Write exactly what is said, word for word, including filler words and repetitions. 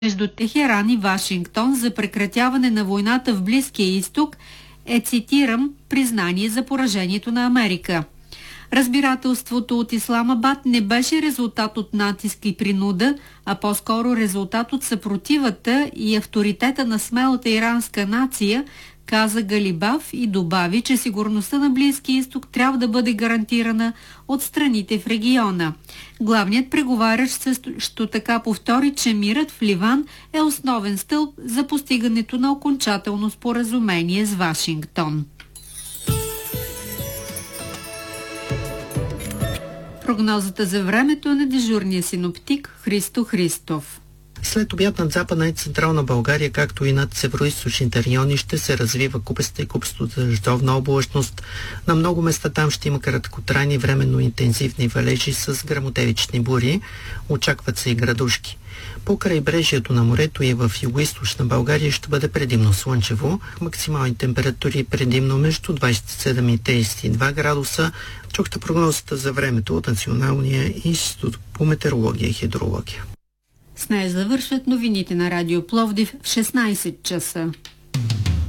между Техеран и Вашингтон за прекратяване на войната в Близкия изток е, цитирам, признание за поражението на Америка. Разбирателството от Исламабад не беше резултат от натиск и принуда, а по-скоро резултат от съпротивата и авторитета на смелата иранска нация, каза Галибаф и добави, че сигурността на Близкия изток трябва да бъде гарантирана от страните в региона. Главният преговарящ също така повтори, че мирът в Ливан е основен стълб за постигането на окончателно споразумение с Вашингтон. Прогнозата за времето е на дежурния синоптик Христо Христов. След обяд над Западна и Централна България, както и над североизточните райони, ще се развива купеста и купесто дъждовна облачност. На много места там ще има краткотрайни временно интензивни валежи с гръмотевични бури. Очакват се и градушки. По крайбрежието на морето и в югоизточна България ще бъде предимно слънчево. Максимални температури предимно между двадесет и седем и тридесет и два градуса. Чухте прогнозата за времето от Националния институт по метеорология и хидрология. С нея завършват новините на Радио Пловдив в шестнадесет часа.